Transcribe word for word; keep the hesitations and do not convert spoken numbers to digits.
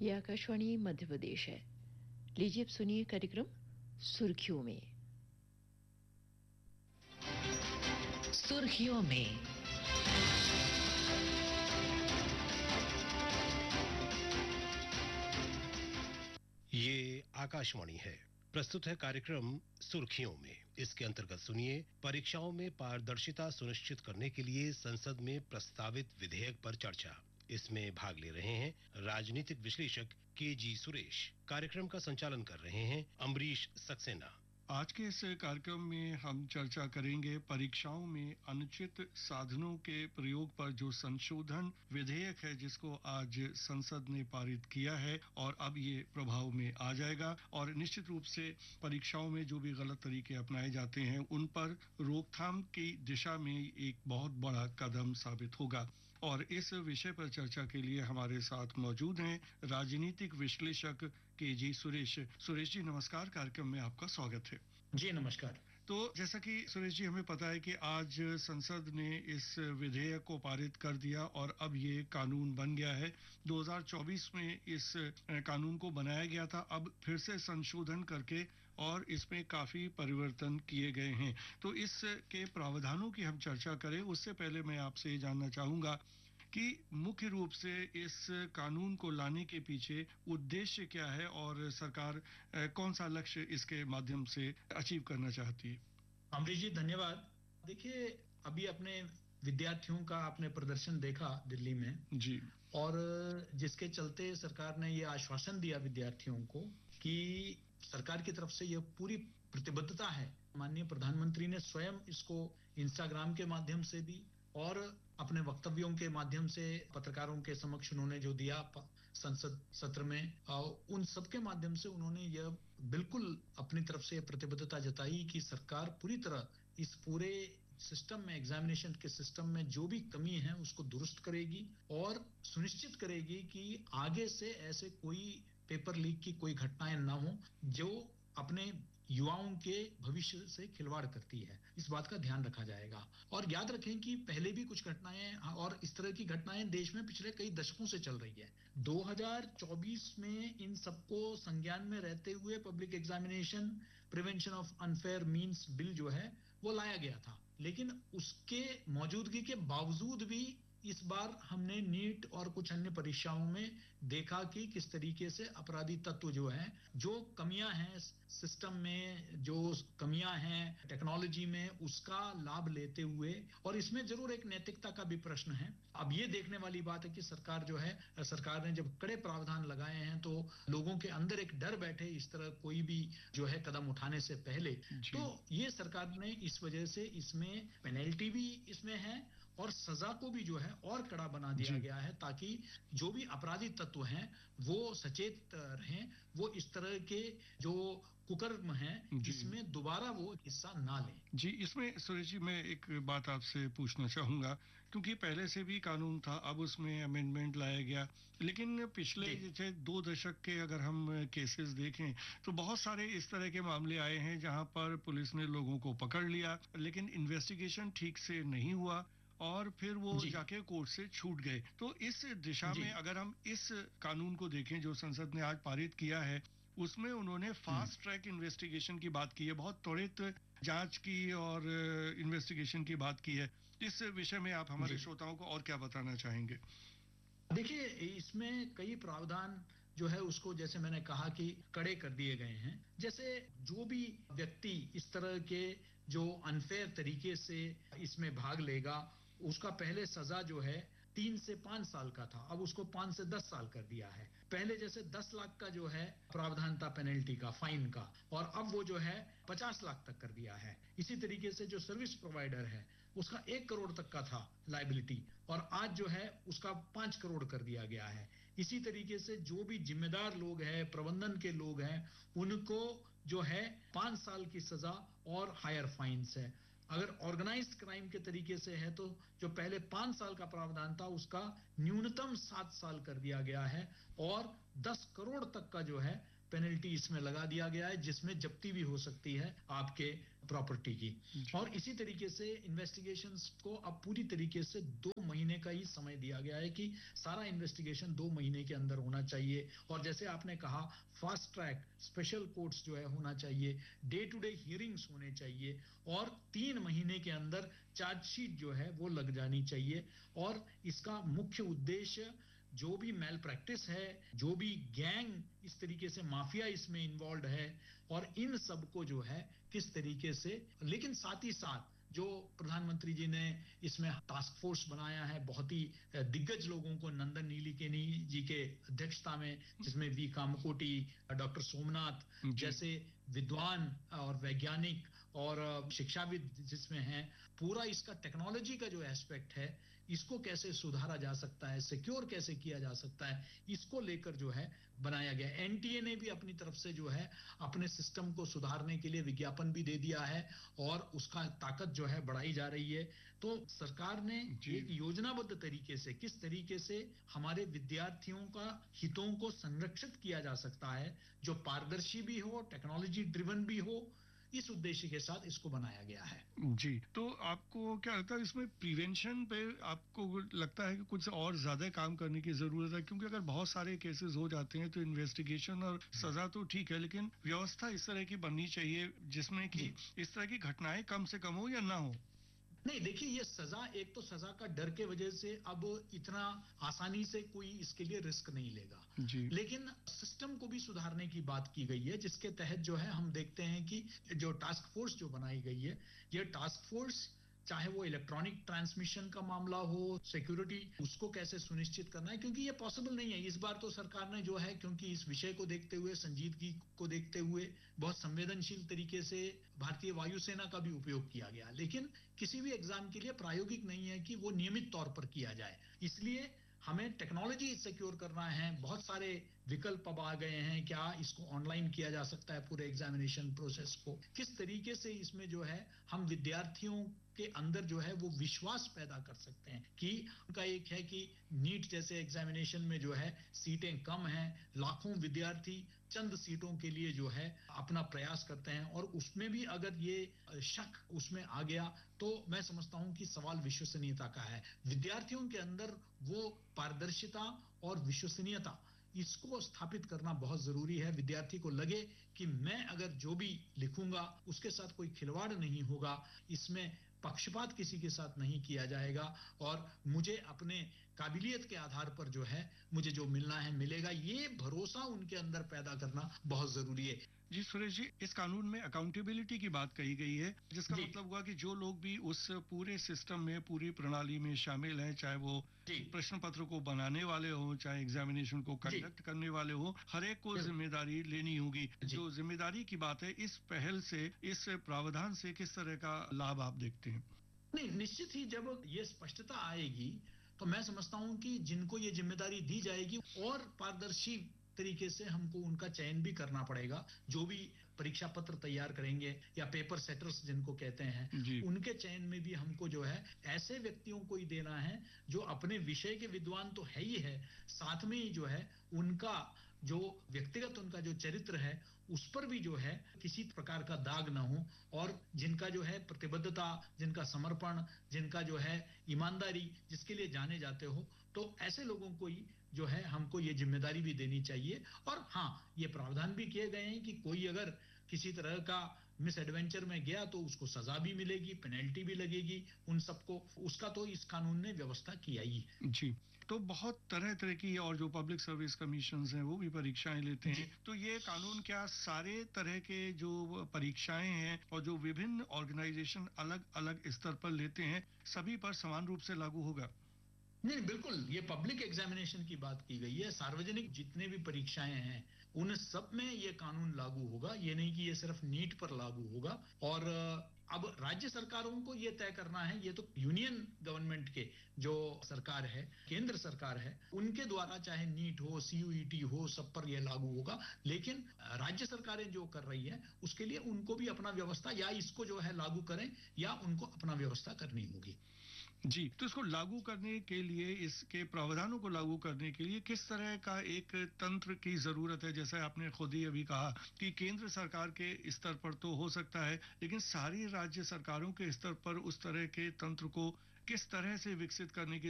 ये आकाशवाणी मध्य प्रदेश है। लीजिए अब सुनिए कार्यक्रम सुर्खियों में। सुर्खियों में। ये आकाशवाणी है। प्रस्तुत है कार्यक्रम सुर्खियों में। इसके अंतर्गत सुनिए, परीक्षाओं में पारदर्शिता सुनिश्चित करने के लिए संसद में प्रस्तावित विधेयक पर चर्चा। इसमें भाग ले रहे हैं राजनीतिक विश्लेषक के जी सुरेश। कार्यक्रम का संचालन कर रहे हैं अम्बरीश सक्सेना। आज के इस कार्यक्रम में हम चर्चा करेंगे परीक्षाओं में अनुचित साधनों के प्रयोग पर जो संशोधन विधेयक है, जिसको आज संसद ने पारित किया है और अब ये प्रभाव में आ जाएगा और निश्चित रूप से परीक्षाओं में जो भी गलत तरीके अपनाए जाते हैं उन पर रोकथाम की दिशा में एक बहुत बड़ा कदम साबित होगा। और इस विषय पर चर्चा के लिए हमारे साथ मौजूद हैं राजनीतिक विश्लेषक के जी सुरेश। सुरेश जी नमस्कार, कार्यक्रम में आपका स्वागत है। जी नमस्कार। तो जैसा कि सुरेश जी हमें पता है कि आज संसद ने इस विधेयक को पारित कर दिया और अब ये कानून बन गया है। दो हज़ार चौबीस में इस कानून को बनाया गया था, अब फिर से संशोधन करके और इसमें काफी परिवर्तन किए गए हैं। तो इसके प्रावधानों की हम चर्चा करें उससे पहले मैं आपसे ये जानना चाहूंगा कि मुख्य रूप से इस कानून को लाने के पीछे उद्देश्य क्या है और सरकार कौन सा लक्ष्य इसके माध्यम से अचीव करना चाहती है? अमरीश जी धन्यवाद। देखिए, अभी अपने विद्यार्थियों का आपने प्रदर्शन देखा दिल्ली में जी, और जिसके चलते सरकार ने ये आश्वासन दिया विद्यार्थियों को कि सरकार की तरफ से यह पूरी प्रतिबद्धता है। माननीय प्रधानमंत्री ने स्वयं इसको इंस्टाग्राम के माध्यम से भी और अपने वक्तव्यों के माध्यम से पत्रकारों के समक्ष उन्होंने जो दिया संसद सत्र में, उन सब के माध्यम से उन्होंने यह बिल्कुल अपनी तरफ से प्रतिबद्धता जताई कि सरकार पूरी तरह इस पूरे सिस्टम में, एग्जामिनेशन के सिस्टम में जो भी कमी है उसको दुरुस्त करेगी और सुनिश्चित करेगी कि आगे से ऐसे कोई पेपर लीक की कोई घटनाएं ना हो जो अपने युवाओं के भविष्य से खिलवाड़ करती है। इस बात का ध्यान रखा जाएगा। और याद रखें कि पहले भी कुछ घटनाएं और इस तरह की घटनाएं देश में पिछले कई दशकों से चल रही है। दो हज़ार चौबीस में इन सबको संज्ञान में रहते हुए public examination prevention of unfair means bill जो है वो लाया गया था, लेकिन उसके मौजूदगी के बावजूद भी इस बार हमने नीट और कुछ अन्य परीक्षाओं में देखा कि किस तरीके से अपराधी तत्व जो हैं, जो कमियां हैं सिस्टम में, जो कमियां हैं टेक्नोलॉजी में, उसका लाभ लेते हुए, और इसमें जरूर एक नैतिकता का भी प्रश्न है। अब ये देखने वाली बात है कि सरकार जो है, सरकार ने जब कड़े प्रावधान लगाए हैं तो लोगों के अंदर एक डर बैठे इस तरह कोई भी जो है कदम उठाने से पहले। तो ये सरकार ने इस वजह से इसमें पेनल्टी भी इसमें है और सजा को भी जो है और कड़ा बना दिया गया है, ताकि जो भी अपराधी तत्व हैं वो सचेत रहें, वो इस तरह के जो कुकर्म हैं इसमें दोबारा वो हिस्सा ना लें। जी, इसमें सुरेश जी मैं एक बात आपसे पूछना चाहूंगा, क्योंकि पहले से भी कानून था, अब उसमें अमेंडमेंट लाया गया, लेकिन पिछले जैसे दो दशक के अगर हम केसेस देखें तो बहुत सारे इस तरह के मामले आए हैं जहां पर पुलिस ने लोगों को पकड़ लिया लेकिन इन्वेस्टिगेशन ठीक से नहीं हुआ और फिर वो जाके कोर्ट से छूट गए। तो इस दिशा में अगर हम इस कानून को देखें जो संसद ने आज पारित किया है, उसमें उन्होंने फास्ट ट्रैक इन्वेस्टिगेशन की बात की है, बहुत त्वरित जांच की और इन्वेस्टिगेशन की बात की है। इस विषय में आप हमारे श्रोताओं को और क्या बताना चाहेंगे? देखिए, इसमें कई प्रावधान जो है उसको, जैसे मैंने कहा कि कड़े कर दिए गए हैं। जैसे जो भी व्यक्ति इस तरह के जो अनफेयर तरीके से इसमें भाग लेगा, उसका पहले सजा जो है तीन से पांच साल का था, अब उसको पांच से दस साल कर दिया है। पहले जैसे दस लाख का जो है प्रावधान था पेनल्टी का, फाइन का, और अब वो जो है पचास लाख तक कर दिया है। इसी तरीके से जो सर्विस प्रोवाइडर है उसका एक करोड़ तक का था लायबिलिटी, और आज जो है उसका पांच करोड़ कर दिया गया है। इसी तरीके से जो भी जिम्मेदार लोग हैं, प्रबंधन के लोग हैं, उनको जो है पांच साल की सजा और हायर फाइन्स है। अगर ऑर्गेनाइज्ड क्राइम के तरीके से है तो जो पहले पांच साल का प्रावधान था उसका न्यूनतम सात साल कर दिया गया है और दस करोड़ तक का जो है पेनल्टी इसमें लगा दिया गया है, जिसमें जब्ती भी हो सकती है आपके प्रॉपर्टी की। और इसी तरीके से इन्वेस्टिगेशंस को अब पूरी तरीके से दो महीने का ही समय दिया गया है कि सारा इन्वेस्टिगेशन दो महीने के अंदर होना चाहिए। और जैसे आपने कहा, फास्ट ट्रैक स्पेशल कोर्ट्स जो है होना चाहिए, डे टू डे हियरिंग्स होने चाहिए, और तीन महीने के अंदर चार्जशीट जो है वो लग जानी चाहिए। और इसका मुख्य उद्देश्य जो भी मैल प्रैक्टिस है, जो भी गैंग इस तरीके से माफिया इसमें इन्वॉल्व है, और इन सब को जो है किस तरीके से, लेकिन साथ ही साथ जो प्रधानमंत्री जी ने इसमें टास्क फोर्स बनाया है, बहुत ही दिग्गज लोगों को, नंदन नीलेकनी जी के अध्यक्षता में, जिसमें वी कामकोटी, डॉक्टर सोमनाथ जैसे विद्वान और वैज्ञानिक और शिक्षाविद जिसमें हैं, पूरा इसका टेक्नोलॉजी का जो एस्पेक्ट है, इसको कैसे सुधारा जा सकता है, सिक्योर कैसे किया जा सकता है, इसको लेकर जो है बनाया गया। एनटीए ने भी अपनी तरफ से जो है अपने सिस्टम को सुधारने के लिए विज्ञापन भी दे दिया है, और उसका ताकत जो है बढ़ाई जा रही है। तो सरकार ने एक योजनाबद्ध तरीके से किस तरीके से हमारे विद्यार्थियों का हितों को संरक्षित किया जा सकता है, जो पारदर्शी भी हो, टेक्नोलॉजी ड्रिवन भी हो, इस उद्देश्य के साथ इसको बनाया गया है। जी, तो आपको क्या लगता है इसमें प्रिवेंशन पे आपको लगता है कि कुछ और ज्यादा काम करने की जरूरत है? क्योंकि अगर बहुत सारे केसेस हो जाते हैं तो इन्वेस्टिगेशन और सजा तो ठीक है, लेकिन व्यवस्था इस तरह की बननी चाहिए जिसमें कि इस तरह की घटनाएं कम से कम हो या ना हो। नहीं, देखिए, ये सजा, एक तो सजा का डर के वजह से अब इतना आसानी से कोई इसके लिए रिस्क नहीं लेगा जी। लेकिन सिस्टम को भी सुधारने की बात की गई है, जिसके तहत जो है हम देखते हैं कि जो टास्क फोर्स जो बनाई गई है, ये टास्क फोर्स, चाहे वो इलेक्ट्रॉनिक ट्रांसमिशन का मामला हो, सिक्योरिटी, उसको कैसे सुनिश्चित करना है, क्योंकि ये पॉसिबल नहीं है। इस बार तो सरकार ने जो है, क्योंकि इस विषय को देखते हुए, संजीदगी को देखते हुए, बहुत संवेदनशील तरीके से भारतीय वायुसेना का भी उपयोग किया गया, लेकिन किसी भी एग्जाम के लिए प्रायोगिक नहीं है कि वो नियमित तौर पर किया जाए। इसलिए हमें टेक्नोलॉजी सिक्योर करना है। बहुत सारे विकल्प अब आ गए हैं, क्या इसको ऑनलाइन किया जा सकता है, पूरे एग्जामिनेशन प्रोसेस को किस तरीके से इसमें जो है हम विद्यार्थियों के अंदर जो है वो विश्वास पैदा कर सकते हैं। कि उनका एक है कि नीट जैसे एग्जामिनेशन में जो है सीटें कम हैं, लाखों विद्यार्थी चंद सीटों के लिए जो है अपना प्रयास करते हैं, और उसमें भी अगर ये शक उसमें आ गया तो मैं समझता हूं कि सवाल विश्वसनीयता का है। विद्यार्थियों के अंदर वो पारदर्शिता और विश्वसनीयता, इसको स्थापित करना बहुत जरूरी है। विद्यार्थी को लगे कि मैं अगर जो भी लिखूंगा उसके साथ कोई खिलवाड़ नहीं होगा, इसमें पक्षपात किसी के साथ नहीं किया जाएगा, और मुझे अपने काबिलियत के आधार पर जो है मुझे जो मिलना है मिलेगा। ये भरोसा उनके अंदर पैदा करना बहुत जरूरी है। जी सुरेश जी, इस कानून में अकाउंटेबिलिटी की बात कही गई है, जिसका मतलब हुआ कि जो लोग भी उस पूरे सिस्टम में, पूरी प्रणाली में शामिल हैं, चाहे वो प्रश्न पत्र को बनाने वाले हो, चाहे एग्जामिनेशन को कंडक्ट करने वाले हो, हर एक को जिम्मेदारी लेनी होगी। जो जिम्मेदारी की बात है, इस पहल से, इस प्रावधान से किस तरह का लाभ आप देखते हैं? नहीं, निश्चित ही जब ये स्पष्टता आएगी तो मैं समझता हूं कि जिनको ये जिम्मेदारी दी जाएगी और पारदर्शी तरीके से हमको उनका चयन भी करना पड़ेगा। जो भी परीक्षा पत्र तैयार करेंगे या पेपर सेटर्स जिनको कहते हैं, उनके चयन में भी हमको जो है ऐसे व्यक्तियों को ही देना है जो अपने विषय के विद्वान तो है ही है, साथ में ही जो है उनका जो व्यक्तिगत उनका जो चरित्र है उस पर भी जो है किसी प्रकार का दाग ना हो, और जिनका जो है प्रतिबद्धता, जिनका समर्पण, जिनका जो है ईमानदारी, जिसके लिए जाने जाते हो, तो ऐसे लोगों को ही जो है हमको ये जिम्मेदारी भी देनी चाहिए। और हाँ, ये प्रावधान भी किए गए हैं कि कोई अगर किसी तरह का मिस एडवेंचर में गया तो उसको सजा भी मिलेगी, पेनल्टी भी लगेगी, उन सबको, उसका तो इस कानून ने व्यवस्था किया ही है। जी, तो बहुत तरह तरह की और जो पब्लिक सर्विस कमीशंस हैं वो भी परीक्षाएं लेते हैं, तो ये कानून क्या सारे तरह के जो परीक्षाएं हैं और जो विभिन्न ऑर्गेनाइजेशन अलग अलग स्तर पर लेते हैं, सभी पर समान रूप से लागू होगा? नहीं, बिल्कुल, ये पब्लिक एग्जामिनेशन की बात की गई है। सार्वजनिक जितने भी परीक्षाएं हैं उन सब में ये कानून लागू होगा। ये नहीं कि ये सिर्फ नीट पर लागू होगा। और अब राज्य सरकारों को ये तय करना है, ये तो यूनियन गवर्नमेंट के जो सरकार है, केंद्र सरकार है, उनके द्वारा चाहे नीट हो, सीयूईटी हो, सब पर यह लागू होगा। लेकिन राज्य सरकारें जो कर रही है उसके लिए उनको भी अपना व्यवस्था, या इसको जो है लागू करें या उनको अपना व्यवस्था करनी होगी। जी, तो इसको लागू करने के लिए, इसके प्रावधानों को लागू करने के लिए किस तरह का एक तंत्र की जरूरत है? जैसे आपने खुद ही अभी कहा कि केंद्र सरकार के स्तर पर तो हो सकता है, लेकिन सारी राज्य सरकारों के स्तर पर उस तरह के तंत्र को किस तरह से विकसित करने की